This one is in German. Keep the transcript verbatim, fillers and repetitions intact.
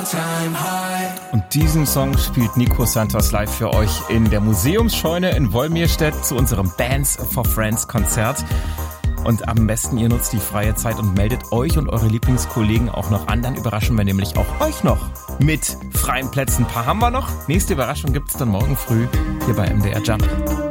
Und diesen Song spielt Nico Santos live für euch in der Museumsscheune in Wolmirstedt zu unserem Bands for Friends Konzert. Und am besten ihr nutzt die freie Zeit und meldet euch und eure Lieblingskollegen auch noch an. Dann überraschen wir nämlich auch euch noch mit freien Plätzen. Ein paar haben wir noch. Nächste Überraschung gibt's dann morgen früh hier bei M D R Jump.